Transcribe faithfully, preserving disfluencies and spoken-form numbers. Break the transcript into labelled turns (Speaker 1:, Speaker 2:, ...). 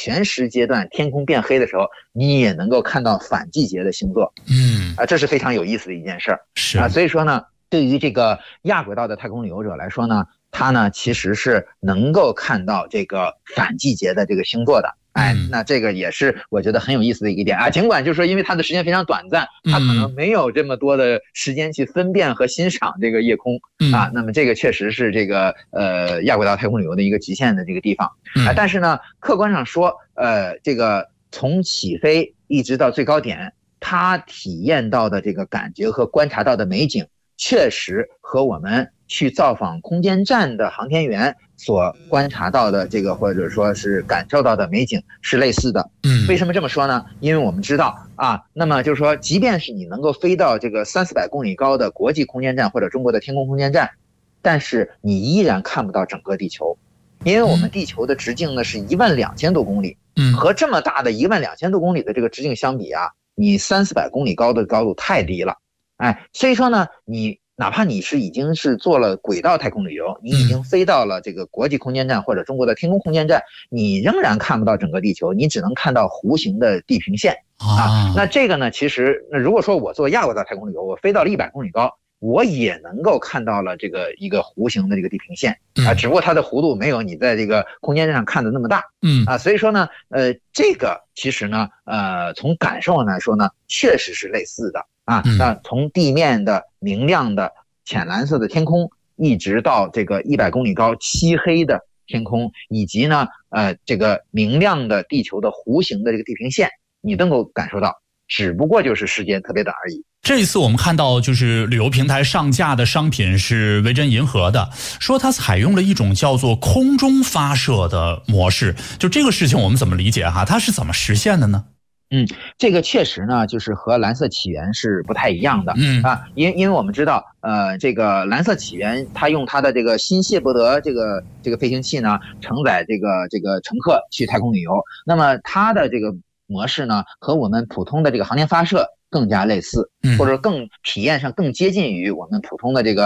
Speaker 1: 全食阶段天空变黑的时候，你也能够看到反季节的星座。
Speaker 2: 嗯
Speaker 1: 啊，这是非常有意思的一件事儿。
Speaker 2: 是
Speaker 1: 啊，所以说呢，对于这个亚轨道的太空旅游者来说呢，他呢其实是能够看到这个反季节的这个星座的。哎，那这个也是我觉得很有意思的一个点啊。尽管就是说，因为它的时间非常短暂，它可能没有这么多的时间去分辨和欣赏这个夜空啊。那么这个确实是这个呃亚轨道太空旅游的一个极限的这个地方啊。但是呢，客观上说，呃，这个从起飞一直到最高点，它体验到的这个感觉和观察到的美景，确实和我们去造访空间站的航天员所观察到的这个或者说是感受到的美景是类似的。
Speaker 2: 嗯，
Speaker 1: 为什么这么说呢？因为我们知道啊，那么就是说，即便是你能够飞到这个三四百公里高的国际空间站或者中国的天宫空间站，但是你依然看不到整个地球，因为我们地球的直径呢是一万两千多公里，
Speaker 2: 嗯，
Speaker 1: 和这么大的一万两千多公里的这个直径相比啊，你三四百公里高的高度太低了。哎，所以说呢，你哪怕你是已经是做了轨道太空旅游，你已经飞到了这个国际空间站或者中国的天宫空间站，你仍然看不到整个地球，你只能看到弧形的地平线啊。那这个呢，其实那如果说我做亚轨道太空旅游，我飞到了一百公里高，我也能够看到了这个一个弧形的这个地平线啊，只不过它的弧度没有你在这个空间站上看的那么大。
Speaker 2: 嗯
Speaker 1: 啊，所以说呢，呃，这个其实呢，呃，从感受上来说呢，确实是类似的。啊，那从地面的明亮的浅蓝色的天空，一直到这个一百公里高漆黑的天空，以及呢，呃，这个明亮的地球的弧形的这个地平线，你都能够感受到，只不过就是时间特别短而已。
Speaker 2: 这一次我们看到就是旅游平台上架的商品是维珍银河的，说它采用了一种叫做空中发射的模式，就这个事情我们怎么理解哈？它是怎么实现的呢？
Speaker 1: 嗯，这个确实呢，就是和蓝色起源是不太一样的。嗯啊，因因为我们知道，呃，这个蓝色起源它用它的这个新谢伯德这个这个飞行器呢，承载这个这个乘客去太空旅游。那么它的这个模式呢，和我们普通的这个航天发射更加类似，或者更体验上更接近于我们普通的这个